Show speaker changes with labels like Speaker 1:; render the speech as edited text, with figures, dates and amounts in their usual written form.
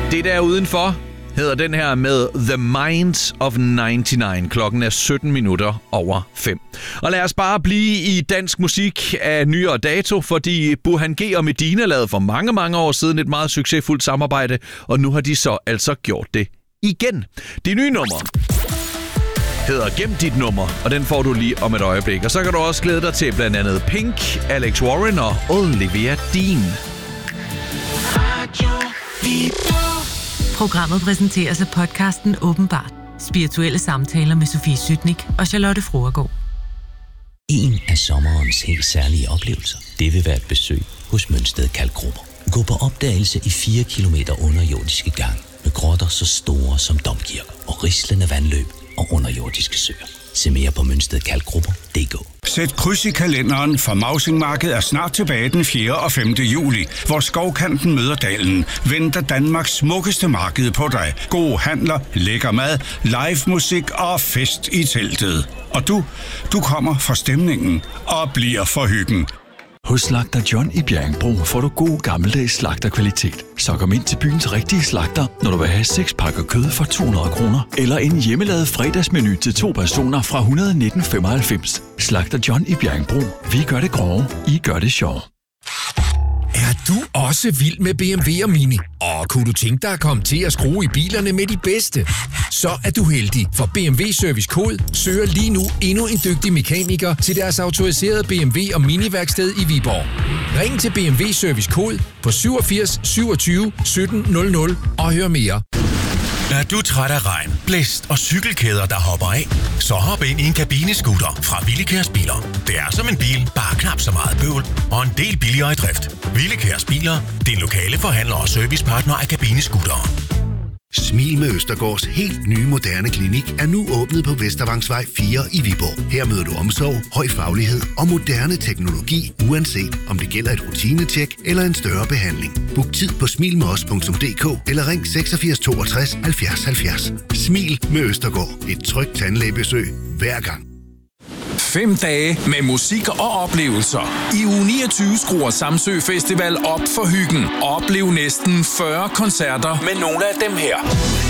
Speaker 1: Det der udenfor hedder den her med The Minds of 99. Klokken er 17 minutter over 5. Og lad os bare blive i dansk musik af nyere dato, fordi Burhan G og Medina lavede for mange, mange år siden et meget succesfuldt samarbejde, og nu har de så altså gjort det igen. Det nye nummer hedder Gem dit nummer, og den får du lige om et øjeblik. Og så kan du også glæde dig til blandt andet Pink, Alex Warren og Olivia Dean.
Speaker 2: Programmet præsenteres af podcasten Åbenbart. Spirituelle samtaler med Sofie Sytnik og Charlotte Fruergaard.
Speaker 3: En af sommerens helt særlige oplevelser, det vil være et besøg hos Mønsted Kalkgrupper. Gå på opdagelse i 4 kilometer underjordiske gang med grotter så store som domkirker og rislende vandløb og underjordiske søer. Se mere på mønstedkalkgrupper.dk.
Speaker 4: Sæt kryds i kalenderen, for Mausingmarkedet er snart tilbage den 4. og 5. juli, hvor Skovkanten møder dalen. Venter Danmarks smukkeste marked på dig. Gode handler, lækker mad, live musik og fest i teltet. Og du kommer for stemningen og bliver for hyggen.
Speaker 5: Hos Slagter John i Bjerringbro får du god gammeldags slagterkvalitet. Så kom ind til byens rigtige slagter, når du vil have 6 pakker kød for 200 kroner. Eller en hjemmelavet fredagsmenu til 2 personer fra 119,95. Slagter John i Bjerringbro. Vi gør det grove, I gør det sjov.
Speaker 6: Er du også vild med BMW og Mini? Og kunne du tænke dig at komme til at skrue i bilerne med de bedste? Så er du heldig, for BMW Service Kode søger lige nu endnu en dygtig mekaniker til deres autoriserede BMW og Mini-værksted i Viborg. Ring til BMW Service Kode på 87 27 17 00 og hør mere.
Speaker 7: Er du træt af regn, blæst og cykelkæder, der hopper af? Så hop ind i en kabinescooter fra Willekærs Biler. Det er som en bil, bare knap så meget bøvl og en del billigere i drift. Willekærs Biler, din lokale forhandler og servicepartner af kabinescootere.
Speaker 8: Smil med Østergaards helt nye moderne klinik er nu åbnet på Vestervangsvej 4 i Viborg. Her møder du omsorg, høj faglighed og moderne teknologi, uanset om det gælder et rutinetjek eller en større behandling. Book tid på smilmedos.dk eller ring 86 62 70 70. Smil med Østergaard. Et trygt tandlægebesøg hver gang.
Speaker 9: 5 dage med musik og oplevelser. I uge 29 skruer Samsø Festival op for hyggen. Oplev næsten 40 koncerter med nogle af dem her.